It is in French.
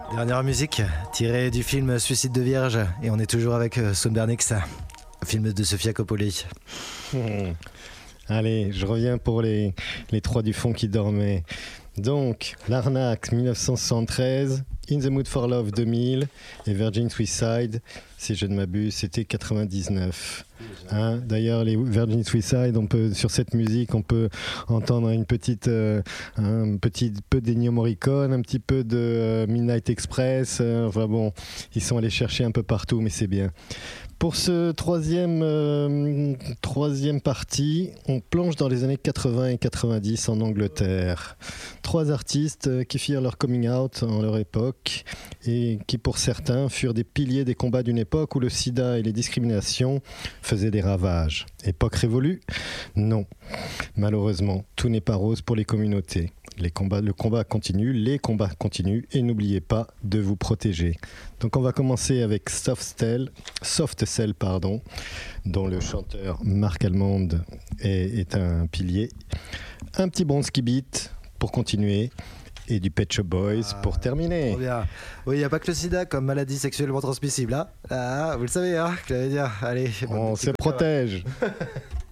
Dernière musique tirée du film Suicide de Vierge et on est toujours avec Son Bernix, film de Sofia Coppola. Allez, je reviens pour les trois du fond qui dormaient. Donc, L'Arnaque 1973, In the Mood for Love 2000 et Virgin Suicide, si je ne m'abuse, c'était 99. Hein, d'ailleurs, les Virgin Suicide, sur cette musique, on peut entendre un petit peu d'Ennio Morricone, un petit peu de Midnight Express. Enfin bon, ils sont allés chercher un peu partout, mais c'est bien. Pour ce troisième partie, on plonge dans les années 80 et 90 en Angleterre. 3 artistes qui firent leur coming out en leur époque et qui, pour certains, furent des piliers des combats d'une époque où le sida et les discriminations faisaient des ravages. Époque révolue ? Non. Malheureusement, tout n'est pas rose pour les communautés. Le combat continue, les combats continuent et n'oubliez pas de vous protéger. Donc on va commencer avec Soft Cell, dont le chanteur Marc Almond est un pilier. Un petit Bronski Beat pour continuer et du Pet Shop Boys pour terminer. Trop bien. Oui, il n'y a pas que le sida comme maladie sexuellement transmissible. Hein, vous le savez, hein, je l'avais dit. Allez, on se protège.